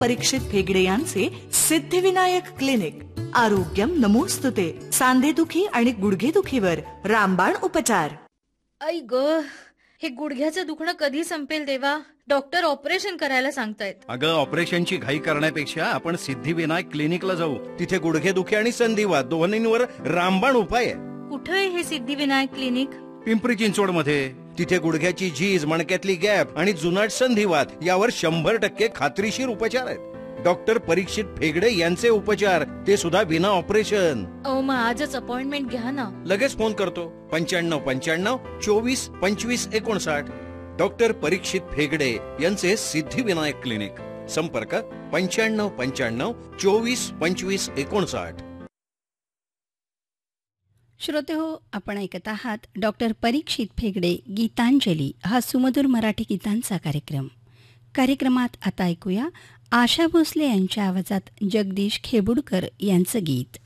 परीक्षित भेगडे यांचे सिद्धिविनायक क्लिनिक. आरोग्यम नमोस्तुते. सांधेदुखी आणि गुडघेदुखीवर रामबाण उपचार. आई ग, हे गुडघ्याचं दुखणं कधी संपेल देवा? डॉक्टर ऑपरेशन करायला सांगतायत. अगं, ऑपरेशनची घाई करण्यापेक्षा आपण सिद्धिविनायक क्लिनिकला जाऊ. तिथे गुडघेदुखी आणि संधिवात दोन्हींवर रामबाण उपाय आहे. कुठे आहे हे सिद्धिविनायक क्लिनिक? पिंपरी चिंचवड मध्ये. तिथे गुडघ्याची झीज, मणक्यातली गॅप आणि जुनाट संधिवात यावर 100% खात्रीशीर उपचार आहेत. डॉक्टर परीक्षित भेगडे यांचे उपचार, ते सुद्धा विना ऑपरेशन. मग आजच अपॉइंटमेंट घ्या ना. लगेच फोन करतो. 9595 24 25 59. डॉक्टर परीक्षित भेगडे यांचे सिद्धिविनायक क्लिनिक. संपर्क 9595 24 25 59. श्रोते हो, आपण ऐकत आहात डॉक्टर परीक्षित भेगडे गीतांजली हा सुमधुर मराठी गीतांचा कार्यक्रम. कार्यक्रमात आता ऐकूया आशा भोसले यांच्या आवाजात जगदीश खेबुडकर यांचं गीत.